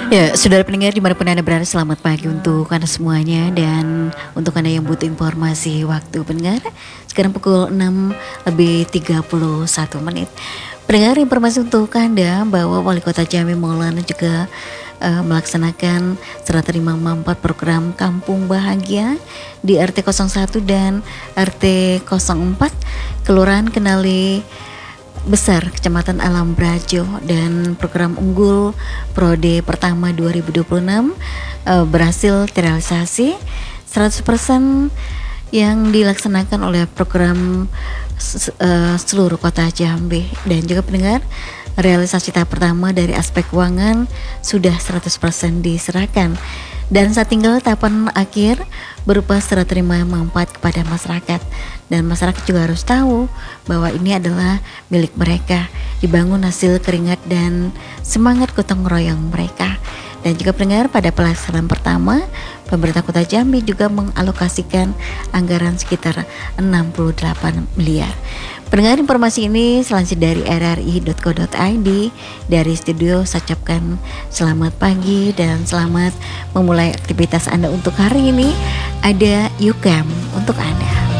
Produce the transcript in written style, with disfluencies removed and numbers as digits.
Ya, saudara pendengar dimanapun Anda berada, selamat pagi untuk Anda semuanya. Dan untuk Anda yang butuh informasi waktu pendengar, sekarang pukul 6 lebih 31 menit. Pendengar, informasi untuk Anda bahwa Wali Kota Jambi Maulana juga melaksanakan serah terima manfaat program Kampung Bahagia di RT 01 dan RT 04 Kelurahan Kenali Besar, Kecamatan Alam Brajo. Dan program unggul Prode pertama 2026 berhasil terrealisasi 100% yang dilaksanakan oleh program seluruh kota Jambi. Dan juga pendengar, realisasi tahap pertama dari aspek keuangan sudah 100% diserahkan. Dan saat tinggal tahapan akhir berupa serah terima manfaat kepada masyarakat. Dan masyarakat juga harus tahu bahwa ini adalah milik mereka, dibangun hasil keringat dan semangat gotong royong mereka. Dan juga pendengar, pada pelaksanaan pertama, pemerintah Kota Jambi juga mengalokasikan anggaran sekitar 68 miliar. Pendengar, informasi ini selanjutnya dari rri.co.id. Dari studio saya ucapkan selamat pagi dan selamat memulai aktivitas Anda untuk hari ini. Ada YouCam untuk Anda.